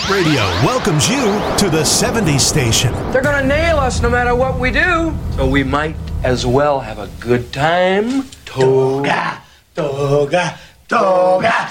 Radio welcomes you to the 70s station. They're gonna nail us no matter what we do. So we might as well have a good time. Toga, toga, toga.